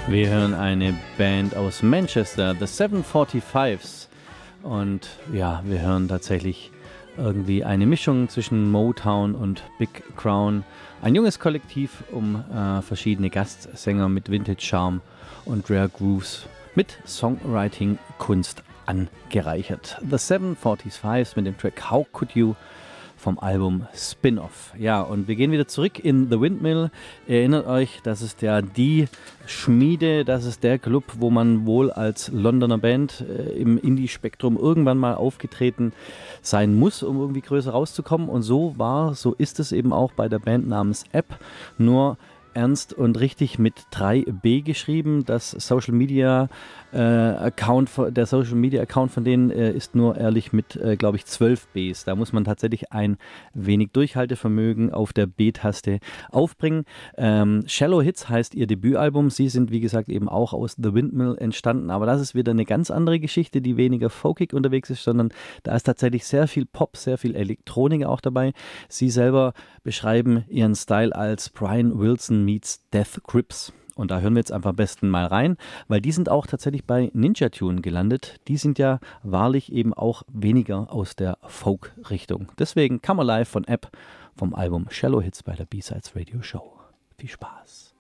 Wir hören eine Band aus Manchester, The 745s. Und ja, wir hören tatsächlich irgendwie eine Mischung zwischen Motown und Big Crown. Ein junges Kollektiv um verschiedene Gastsänger mit Vintage-Charme und Rare Grooves mit Songwriting-Kunst angereichert. The 745s mit dem Track How Could You vom Album Spin-Off. Ja, und wir gehen wieder zurück in The Windmill. Ihr erinnert euch, das ist ja die Schmiede, das ist der Club, wo man wohl als Londoner Band im Indie-Spektrum irgendwann mal aufgetreten sein muss, um irgendwie größer rauszukommen. Und so ist es eben auch bei der Band namens App, nur ernst und richtig mit 3B geschrieben. Das Social Media Account von denen ist nur ehrlich mit, glaube ich, 12 Bs. Da muss man tatsächlich ein wenig Durchhaltevermögen auf der B-Taste aufbringen. Shallow Hits heißt ihr Debütalbum. Sie sind, wie gesagt, eben auch aus The Windmill entstanden. Aber das ist wieder eine ganz andere Geschichte, die weniger folkig unterwegs ist, sondern da ist tatsächlich sehr viel Pop, sehr viel Elektronik auch dabei. Sie selber beschreiben ihren Style als Brian Wilson meets Death Grips. Und da hören wir jetzt einfach am besten mal rein, weil die sind auch tatsächlich bei Ninja Tune gelandet. Die sind ja wahrlich eben auch weniger aus der Folk-Richtung. Deswegen Come Alive von App vom Album Shallow Hits bei der B-Sides Radio Show. Viel Spaß.